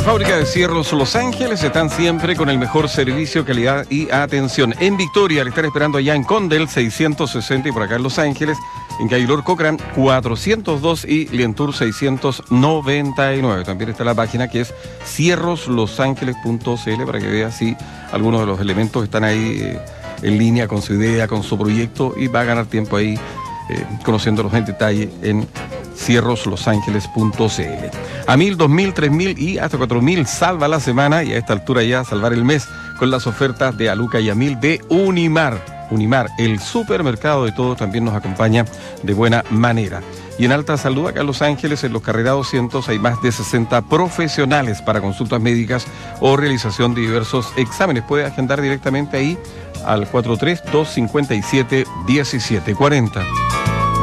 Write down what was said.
Fábrica de Cierros Los Ángeles están siempre con el mejor servicio, calidad y atención. En Victoria, le están esperando allá en Condel 660 y por acá en Los Ángeles, en Cailor Cochran 402 y Lientour 699. También está la página que es cierroslosangeles.cl para que vea si algunos de los elementos están ahí en línea con su idea, con su proyecto, y va a ganar tiempo ahí conociéndolos en detalle en cierroslosangeles.cl. A 1.000, 2.000, 3.000 y hasta 4.000 salva la semana, y a esta altura ya salvar el mes con las ofertas de Aluca y Amil de Unimar. Unimar, el supermercado de todos, también nos acompaña de buena manera. Y en Alta Salud, acá en Los Ángeles, en los Carrera 200, hay más de 60 profesionales para consultas médicas o realización de diversos exámenes. Puede agendar directamente ahí al 43257-1740.